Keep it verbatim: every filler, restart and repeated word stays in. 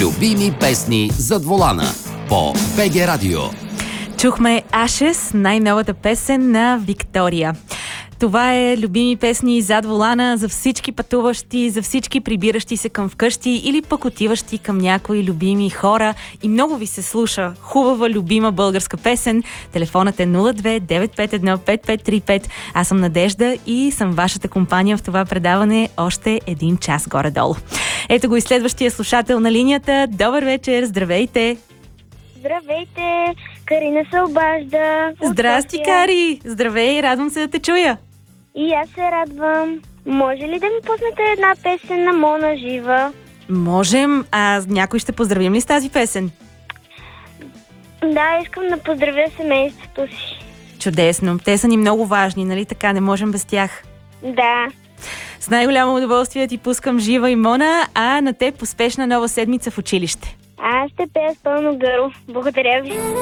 Любими песни зад волана по БГ Радио. Чухме Ashes, най-новата песен на Виктория. Това е любими песни зад волана за всички пътуващи, за всички прибиращи се към вкъщи или пък отиващи към някои любими хора. И много ви се слуша хубава, любима българска песен. Телефонът е нула две девет пет едно пет пет три пет. Аз съм Надежда и съм вашата компания в това предаване още един час горе-долу. Ето го и следващия слушател на линията. Добър вечер, здравейте! Здравейте! Карина се обажда. Здрасти, Кари! Здравей, радвам се да те чуя. И аз се радвам. Може ли да ми пуснете една песен на Мона Жива? Можем. А някой ще поздравим ли с тази песен? Да, искам да поздравя семейството си. Чудесно. Те са ни много важни, нали така? Не можем без тях. Да. С най-голямо удоволствие ти пускам Жива и Мона, а на теб успешна нова седмица в училище. Аз ще пея с пълно гърло. Благодаря ви.